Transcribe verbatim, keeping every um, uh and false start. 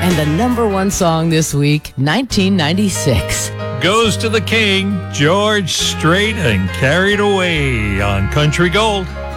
And the number one song this week, nineteen ninety-six. Goes to the king, George Strait and Carried Away on Country Gold.